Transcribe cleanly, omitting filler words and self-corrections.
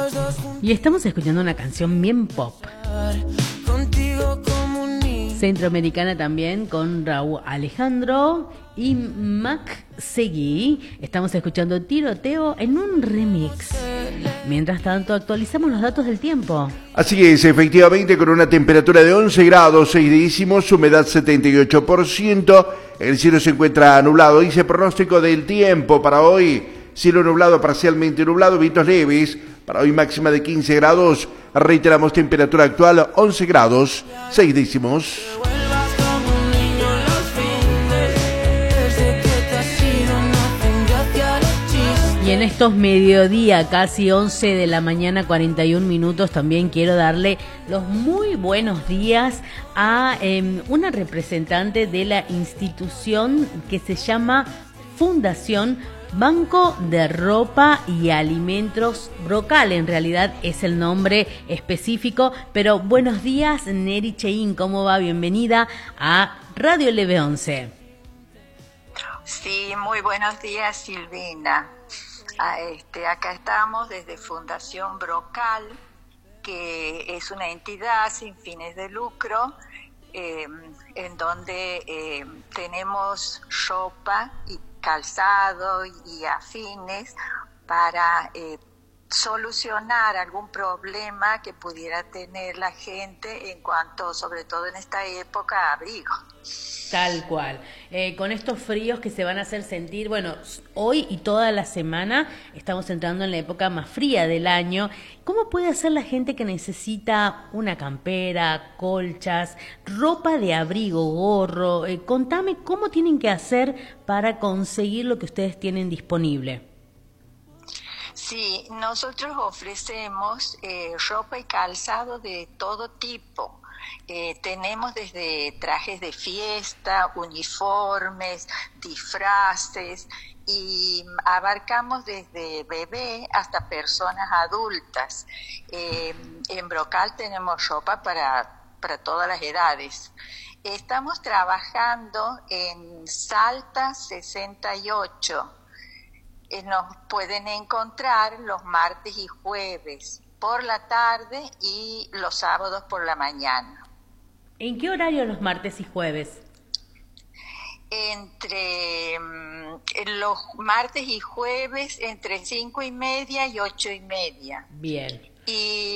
Y estamos escuchando una canción bien pop. Centroamericana también, con Raúl Alejandro y Mac Seguí. Estamos escuchando Tiroteo en un remix. Mientras tanto, actualizamos los datos del tiempo. Así es, efectivamente, con una temperatura de 11 grados 6 décimos, humedad 78%, el cielo se encuentra nublado. Dice pronóstico del tiempo para hoy: cielo nublado, parcialmente nublado, vientos leves. Para hoy máxima de 15 grados, reiteramos temperatura actual 11 grados 6 décimos. Y en estos mediodía, casi 11 de la mañana, 41 minutos, también quiero darle los muy buenos días a una representante de la institución que se llama Fundación Banco de Ropa y Alimentos Brocal. En realidad es el nombre específico, pero buenos días, Neri Cheín, ¿cómo va? Bienvenida a Radio LB11. Sí, muy buenos días, Silvina. Acá estamos desde Fundación Brocal, que es una entidad sin fines de lucro, en donde tenemos ropa y calzado y afines para solucionar algún problema que pudiera tener la gente en cuanto, sobre todo en esta época, a abrigo. Tal cual. Con estos fríos que se van a hacer sentir, bueno, hoy y toda la semana estamos entrando en la época más fría del año. ¿Cómo puede hacer la gente que necesita una campera, colchas, ropa de abrigo, gorro? Contame cómo tienen que hacer para conseguir lo que ustedes tienen disponible. Sí, nosotros ofrecemos ropa y calzado de todo tipo. Tenemos desde trajes de fiesta, uniformes, disfraces, y abarcamos desde bebé hasta personas adultas. En Brocal tenemos ropa para todas las edades. Estamos trabajando en Salta 68. Nos pueden encontrar los martes y jueves por la tarde y los sábados por la mañana. ¿En qué horario los martes y jueves? Entre los martes y jueves entre 5:30 y 8:30. Bien. Y